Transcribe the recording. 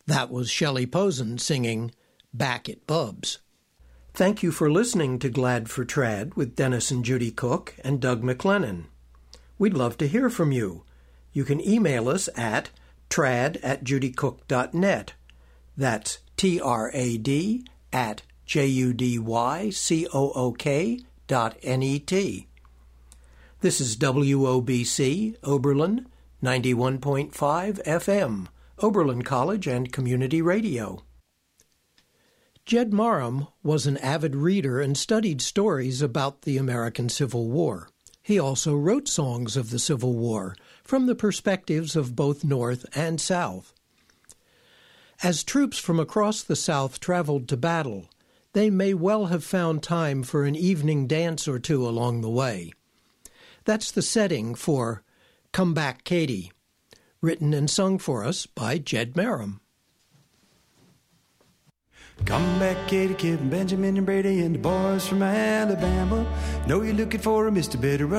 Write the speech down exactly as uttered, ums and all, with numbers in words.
That was Shelley Posen singing Back at Bub's. Thank you for listening to Glad for Trad with Dennis and Judy Cook and Doug McLennan. We'd love to hear from you. You can email us at trad at judycook dot net. That's T R A D at J U D Y C O O K dot N E T. This is W O B C, Oberlin, ninety-one point five F M, Oberlin College and Community Radio. Jed Marham was an avid reader and studied stories about the American Civil War. He also wrote songs of the Civil War from the perspectives of both North and South. As troops from across the South traveled to battle, they may well have found time for an evening dance or two along the way. That's the setting for Come Back, Katie, written and sung for us by Jed Marham. Come back, Katie, Kid, and Benjamin and Brady and the boys from Alabama. Know you're looking for a Mister Better.